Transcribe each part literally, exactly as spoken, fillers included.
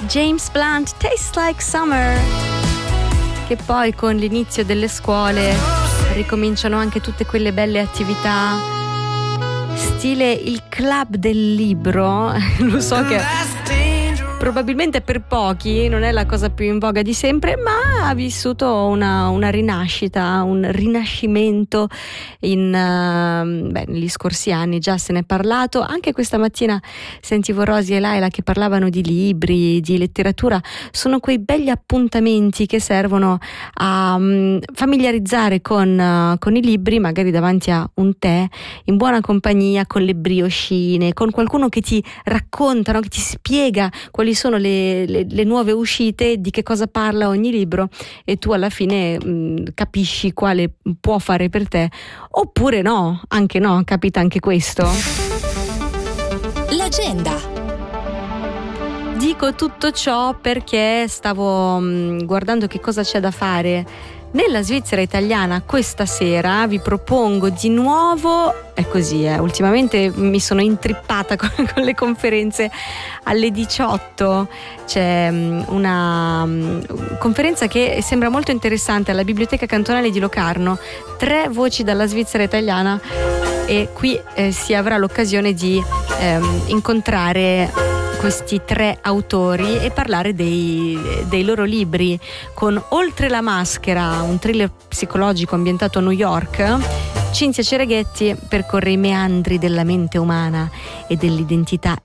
James Blunt, Tastes Like Summer, che poi con l'inizio delle scuole ricominciano anche tutte quelle belle attività stile il club del libro. Lo so che probabilmente per pochi non è la cosa più in voga di sempre, ma ha vissuto una, una rinascita, un rinascimento in, uh, beh, negli scorsi anni. Già se ne è parlato, anche questa mattina sentivo Rosy e Laila che parlavano di libri, di letteratura. Sono quei begli appuntamenti che servono a um, familiarizzare con, uh, con i libri, magari davanti a un tè, in buona compagnia, con le brioscine, con qualcuno che ti racconta, no? Che ti spiega quali sono le, le, le nuove uscite, di che cosa parla ogni libro, e tu alla fine mh, capisci quale può fare per te, oppure no, anche no, capita anche questo. L'agenda. Dico tutto ciò perché stavo mh, guardando che cosa c'è da fare nella Svizzera italiana questa sera. Vi propongo di nuovo, è così, eh, ultimamente mi sono intrippata con, con le conferenze. Alle diciotto c'è um, una um, conferenza che sembra molto interessante alla Biblioteca Cantonale di Locarno, tre voci dalla Svizzera italiana, e qui eh, si avrà l'occasione di ehm, incontrare questi tre autori e parlare dei, dei loro libri. Con Oltre la maschera, un thriller psicologico ambientato a New York, Cinzia Cereghetti percorre i meandri della mente umana e dell'identità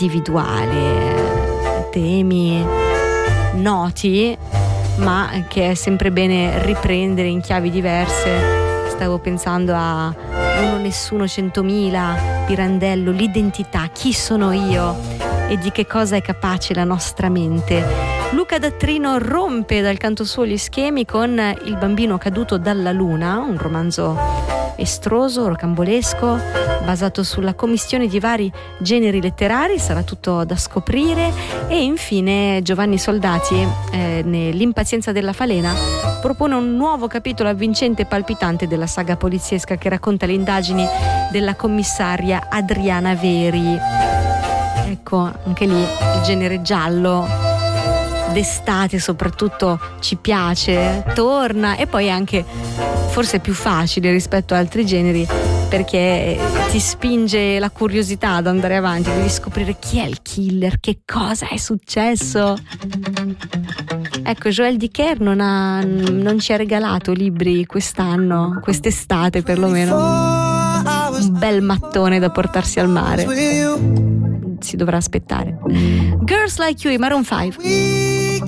individuale. Temi noti, ma che è sempre bene riprendere in chiavi diverse. Stavo pensando a Uno, Nessuno, Centomila, Pirandello, l'identità, chi sono io e di che cosa è capace la nostra mente. Luca Dattrino rompe dal canto suo gli schemi con Il bambino caduto dalla luna, un romanzo estroso, rocambolesco, basato sulla commistione di vari generi letterari, sarà tutto da scoprire. E infine Giovanni Soldati, eh, nell'Impazienza della falena, propone un nuovo capitolo avvincente e palpitante della saga poliziesca che racconta le indagini della commissaria Adriana Veri. Ecco, anche lì il genere giallo d'estate soprattutto ci piace, torna, e poi anche forse più facile rispetto a altri generi, perché ti spinge la curiosità ad andare avanti, devi scoprire chi è il killer, che cosa è successo. Ecco, Joël Dicker non, ha, non ci ha regalato libri quest'anno, quest'estate perlomeno, un bel mattone da portarsi al mare. Si dovrà aspettare. Girls Like You, i Maroon cinque.